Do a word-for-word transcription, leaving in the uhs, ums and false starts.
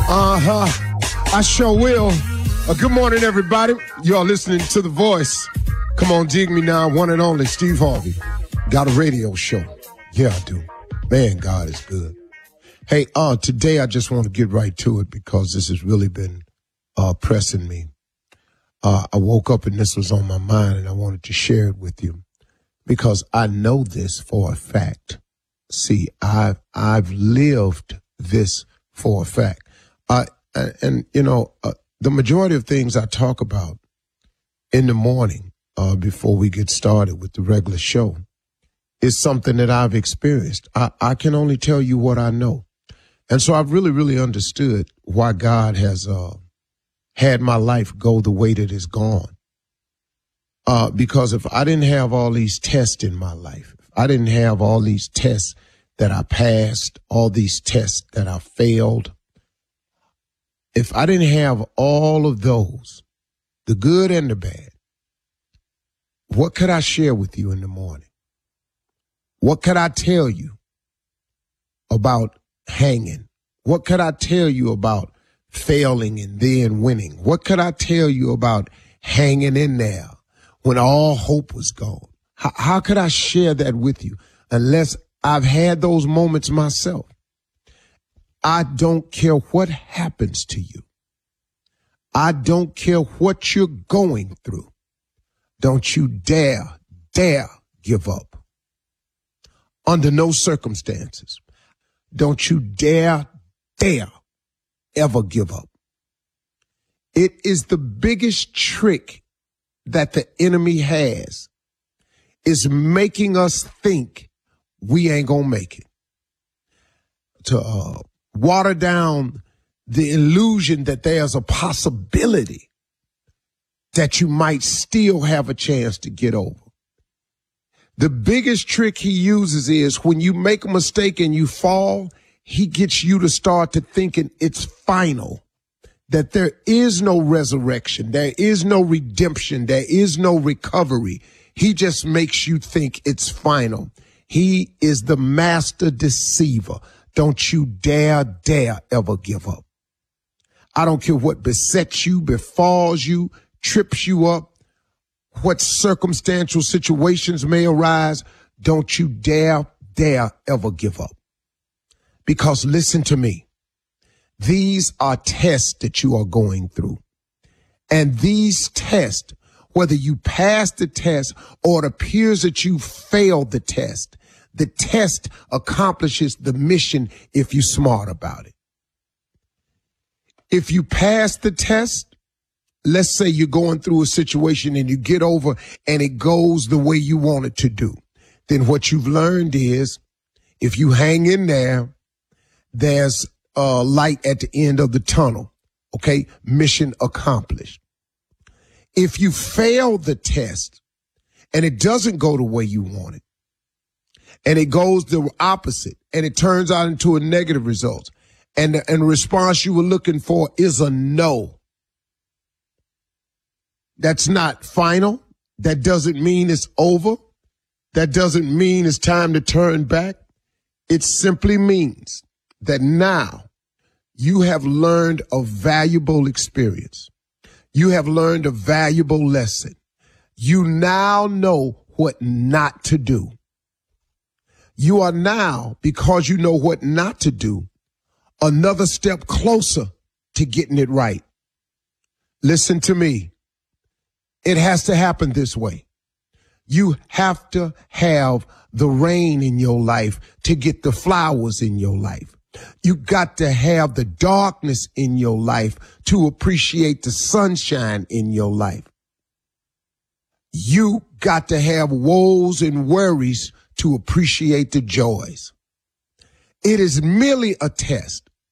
Uh-huh. I sure will. Uh, good morning, everybody. You are listening to The Voice. Come on, dig me now. One and only Steve Harvey. Got a radio show. Yeah, I do. Man, God is good. Hey, uh, today I just want to get right to it because this has really been uh, pressing me. Uh, I woke up and this was on my mind and I wanted to share it with you because I know this for a fact. See, I've, I've lived this for a fact. Uh, and, you know, uh, the majority of things I talk about in the morning uh, before we get started with the regular show is something that I've experienced. I, I can only tell you what I know. And so I've really, really understood why God has uh, had my life go the way that it's gone. Uh, because if I didn't have all these tests in my life, if I didn't have all these tests that I passed, all these tests that I failed, if I didn't have all of those, the good and the bad, what could I share with you in the morning? What could I tell you about hanging? What could I tell you about failing and then winning? What could I tell you about hanging in there when all hope was gone? How, how could I share that with you unless I've had those moments myself? I don't care what happens to you. I don't care what you're going through. Don't you dare, dare give up. Under no circumstances. Don't you dare, dare ever give up. It is the biggest trick that the enemy has, is making us think we ain't gonna make it. To uh, water down the illusion that there's a possibility that you might still have a chance to get over. The biggest trick he uses is when you make a mistake and you fall, he gets you to start to thinking it's final, that there is no resurrection, there is no redemption, there is no recovery. He just makes you think it's final. He is the master deceiver. Don't you dare, dare ever give up. I don't care what besets you, befalls you, trips you up, what circumstantial situations may arise. Don't you dare, dare ever give up. Because listen to me. These are tests that you are going through. And these tests, whether you pass the test or it appears that you failed the test, the test accomplishes the mission if you're smart about it. If you pass the test, let's say you're going through a situation and you get over and it goes the way you want it to do, then what you've learned is if you hang in there, there's a light at the end of the tunnel. Okay, mission accomplished. If you fail the test and it doesn't go the way you want it, and it goes the opposite, and it turns out into a negative result, and the, and the response you were looking for is a no. That's not final. That doesn't mean it's over. That doesn't mean it's time to turn back. It simply means that now you have learned a valuable experience. You have learned a valuable lesson. You now know what not to do. You are now, because you know what not to do, another step closer to getting it right. Listen to me. It has to happen this way. You have to have the rain in your life to get the flowers in your life. You got to have the darkness in your life to appreciate the sunshine in your life. You got to have woes and worries to appreciate the joys. It is merely a test.